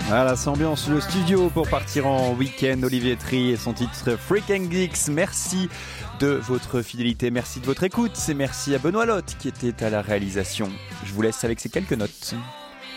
Voilà, c'est ambiance le studio pour partir en week-end. Olivier Tri et son titre Freak and Geeks. Merci de votre fidélité, merci de votre écoute et merci à Benoît Lotte qui était à la réalisation. Je vous laisse avec ces quelques notes.